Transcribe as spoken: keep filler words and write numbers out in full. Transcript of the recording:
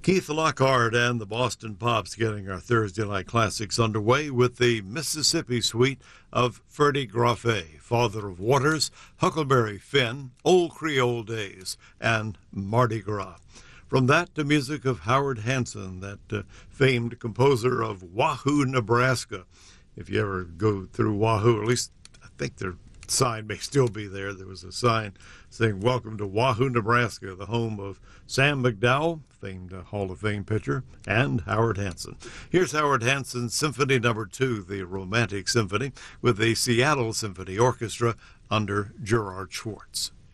Keith Lockhart and the Boston Pops getting our Thursday night classics underway with the Mississippi suite of Freddie Graffé, Father of Waters, Huckleberry Finn, Old Creole Days, and Mardi Gras. From that to music of Howard Hanson, that uh, famed composer of Wahoo, Nebraska. If you ever go through Wahoo, at least I think their sign may still be there. There was a sign saying, "Welcome to Wahoo, Nebraska," the home of Sam McDowell, famed uh, Hall of Fame pitcher, and Howard Hanson. Here's Howard Hanson's Symphony Number Two, the Romantic Symphony, with the Seattle Symphony Orchestra under Gerard Schwartz.